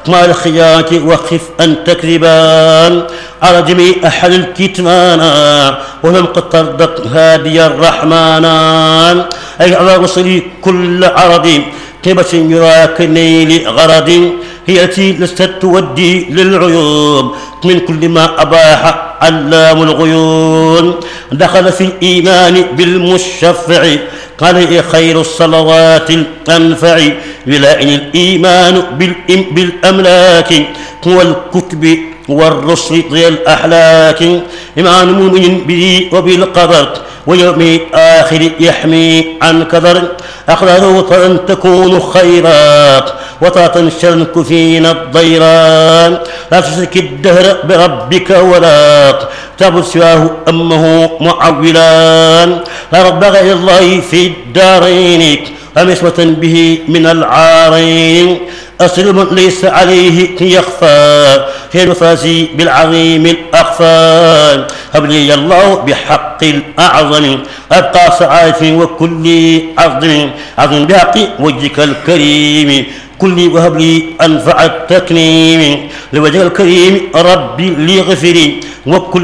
مع الخيانة وخف أن تكذبان على جميع أحد الكتمانا ولم قد تردت هادي الرحمن أي على رسل كل عرض قبة يراك نيل غرض هي التي لست تودي للعيوب من كل ما أباح علام الغيون دخل في الإيمان بالمشفع قال خير الصلوات الأنفع ولائن الإيمان بالأملاك والكتب والرسل ذي الأحلاك إيمان مؤمن به وبالقدر ويوم الآخر يحمي عن كدر أقدر أن تكون خيرات وطاعة شرك فينا الضيران لا تشرك الدهر بربك ولا تعبد سواه أمه معولان لا رب غير الله في الدارين أمسوة به من العارين أصل من ليس عليه يخفى في المفازي بالعظيم الأخفى هب لي الله بحق الأعظم أبقى سعادة وكل عظم بحق وجهك الكريم كل وهب لي أنفع التكريم لوجه الكريم ربي لي غفري وكل